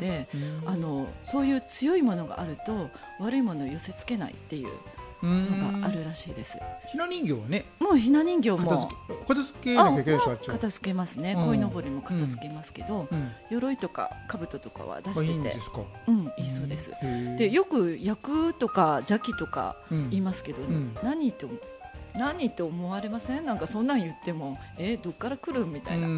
で、そういう強いものがあると悪いものを寄せ付けないっていうのがあるらしいです。 ひな人形はね、 もうひな人形も片付けなきゃいけないでしょ。 片付けますね。鯉のぼりも片付けますけど、鎧とか兜とかは出してて、 いいんですか。 いいそうです。でよく役とか邪気とか言いますけど、何って思われません？なんかそんなん言ってもどっから来るみたいな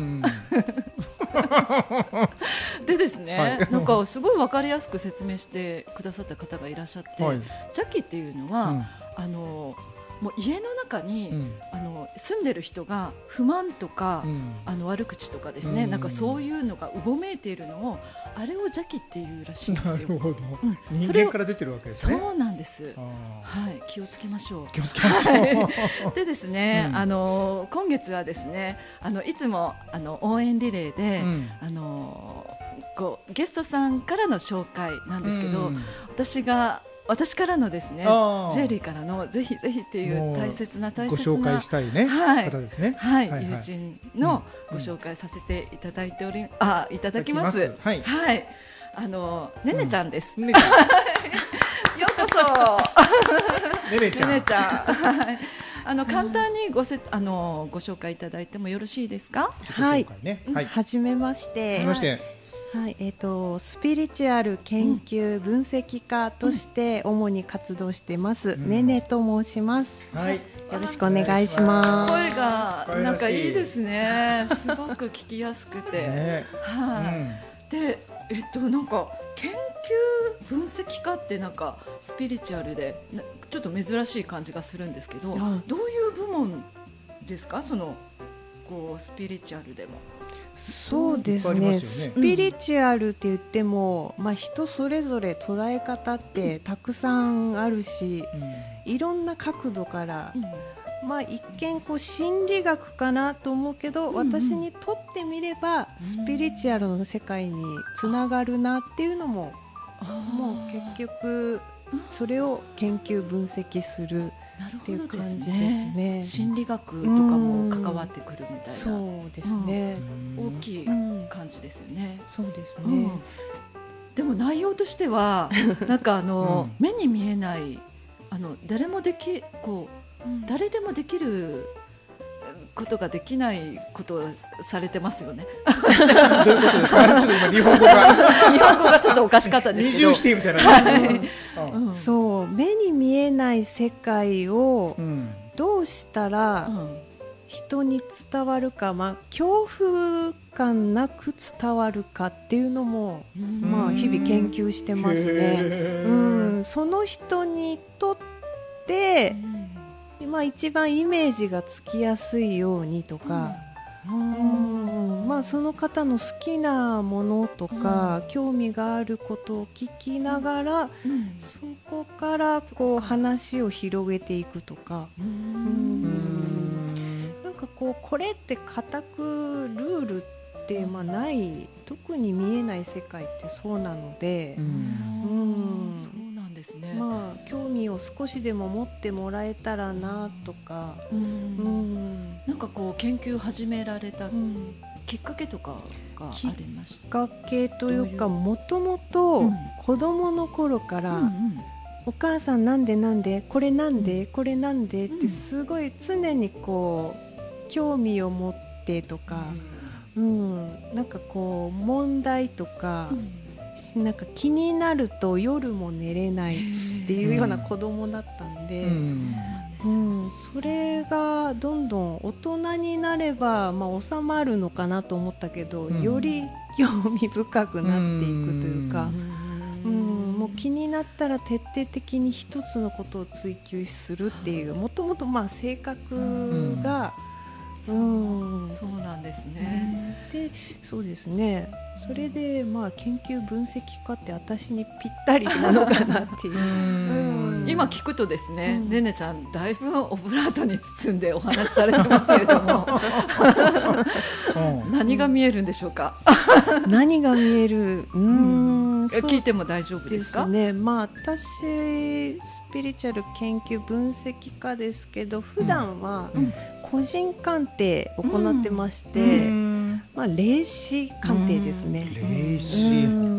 でですね、なんかすごい分かりやすく説明してくださった方がいらっしゃって、邪気っていうのは、もう家の中に、住んでる人が不満とか、悪口とかですね、なんかそういうのがうごめいているのを、あれを邪気っていうらしいんですよ。 なるほど、人間から出てるわけですね。 そうなんです。はい、気をつけましょう。 気をつけましょう。 でですね、今月はですね、いつも応援リレーで、ゲストさんからの紹介なんですけど、私からのですね、ジェリーからのぜひぜひっていう大切なご紹介したいね、方ですね。 はい、友人のご紹介させていただいていただきます。はい、ねねちゃんです。ようこそ。ねねちゃん。簡単にご紹介いただいてもよろしいですか？ はい。はじめまして。はい、スピリチュアル研究分析家として主に活動してます、ねねと申します。はい、よろしくお願いします。 声がなんかいいですね。すごく聞きやすくて、で、なんか研究分析家ってなんかスピリチュアルでちょっと珍しい感じがするんですけど、どういう部門ですか？そのスピリチュアルでも。 そうですね、スピリチュアルって言っても、人それぞれ捉え方ってたくさんあるし、いろんな角度から、一見心理学かなと思うけど、私にとってみればスピリチュアルの世界につながるなっていうのも、もう結局それを研究分析するっていう感じですね。 心理学とかも関わってくるみたいな。 そうですね、 大きい感じですよね。 そうですね。 でも内容としてはなんか目に見えない誰でもできることができないことをされてますよね。 どういうことですか？ちょっと今日本語がちょっとおかしかったんですけど、 二重否定みたいな。 そう、目に見えない世界をどうしたら人に伝わるか、恐怖感なく伝わるかっていうのも、日々研究してますね。その人にとって一番イメージがつきやすいようにとか、その方の好きなものとか、興味があることを聞きながら、そこから話を広げていくとか、なんかこれって固くルールってない、特に見えない世界ってそうなので、興味を少しでも持ってもらえたらなとか、 なんか研究始められたきっかけとかがありました？ きっかけというか、もともと子供の頃から、お母さんなんでこれなんで、これなんでってすごい常に興味を持ってとか、なんか問題とか、なんか気になると夜も寝れないっていうような子供だったんで、それがどんどん大人になれば、収まるのかなと思ったけど、より興味深くなっていくというか、もう気になったら徹底的に一つのことを追求するっていう、もともと性格が、 そうなんですね。 で、そうですね。それで研究分析家って私にぴったりなのかなっていう。 今聞くとですね、ねねちゃんだいぶオブラートに包んでお話しされてますけれども、何が見えるんでしょうか？ 何が見える？ 聞いても大丈夫ですか？ ですね。私スピリチュアル研究分析家ですけど、普段は個人鑑定を行ってまして、霊視鑑定ですね。 霊視。